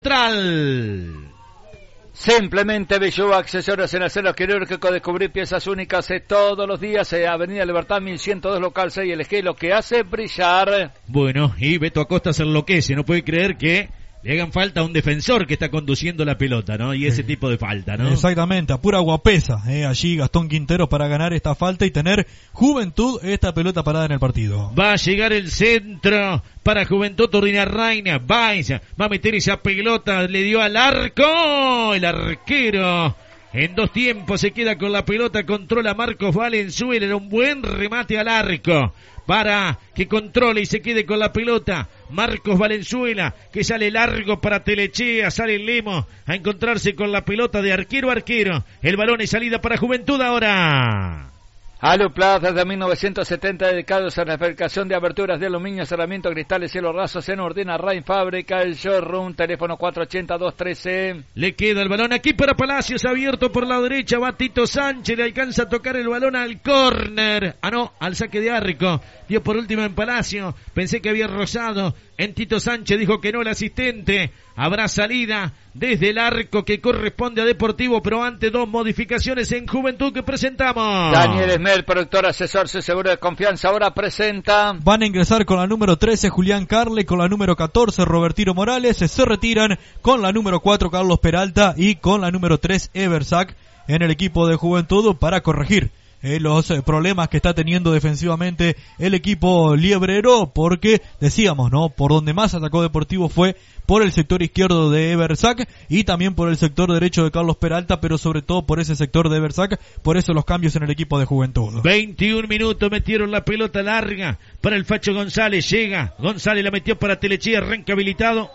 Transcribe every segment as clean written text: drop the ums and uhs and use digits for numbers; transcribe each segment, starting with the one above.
Central. Simplemente Bello, accesorios en acero quirúrgico, descubrir piezas únicas todos los días, Avenida Libertad 1102 local 6, elegí lo que hace brillar. Bueno, y Beto Acosta se enloquece, no puede creer que le hagan falta a un defensor que está conduciendo la pelota, ¿no? Y ese tipo de falta, ¿no? Exactamente, a pura guapesa, allí Gastón Quintero para ganar esta falta y tener Juventud esta pelota parada en el partido. Va a llegar el centro para Juventud Turdinarraina, va a meter esa pelota, le dio al arco, el arquero. En dos tiempos se queda con la pelota, controla Marcos Valenzuela, era un buen remate al arco. Para que controle y se quede con la pelota Marcos Valenzuela, que sale largo para Telechea, sale Lemo a encontrarse con la pelota de arquero a arquero. El balón es salida para Juventud ahora. Aluplaz desde 1970 dedicados a la fabricación de aberturas de aluminio, cerramiento, cristales, cielos rasos en Turdinarrain, fábrica, el showroom, teléfono 480-213. Le queda el balón aquí para Palacios, abierto por la derecha, va Tito Sánchez, le alcanza a tocar el balón al córner. No, al saque de arco. Dio por último en Palacio, pensé que había rozado en Tito Sánchez, dijo que no el asistente. Habrá salida desde el arco que corresponde a Deportivo, pero ante dos modificaciones en Juventud que presentamos. Daniel Esmer, productor, asesor, su seguro de confianza, ahora presenta. Van a ingresar con la número 13 Julián Carle, con la número 14 Robertino Morales, se retiran con la número 4 Carlos Peralta y con la número 3 Eversack en el equipo de Juventud para corregir los problemas que está teniendo defensivamente el equipo liebrero, porque decíamos, ¿no? Por donde más atacó Deportivo fue por el sector izquierdo de Eversack y también por el sector derecho de Carlos Peralta, pero sobre todo por ese sector de Eversack, por eso los cambios en el equipo de Juventud. 21 minutos, metieron la pelota larga para el Facho González, llega, González la metió para Telechea, arranca habilitado.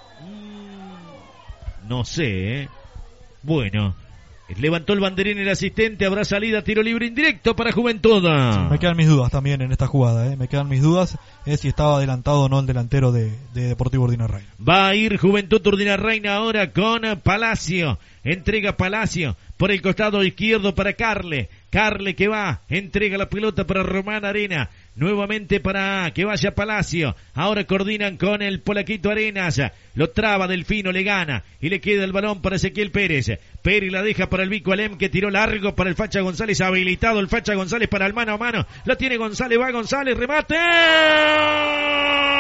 No sé, Bueno, levantó el banderín el asistente, habrá salida, tiro libre indirecto para Juventud. Sí, me quedan mis dudas también en esta jugada, me quedan mis dudas si estaba adelantado o no el delantero de Deportivo Turdinarraina. Va a ir Juventud Turdinarraina ahora con Palacio, entrega Palacio por el costado izquierdo para Carle que va, entrega la pelota para Román Arena, nuevamente para que vaya Palacio, ahora coordinan con el polaquito Arenas, lo traba Delfino, le gana y le queda el balón para Ezequiel Pérez la deja para el Vico Alem que tiró largo para el Facha González, habilitado el Facha González para el mano a mano, la tiene González, va González, remate.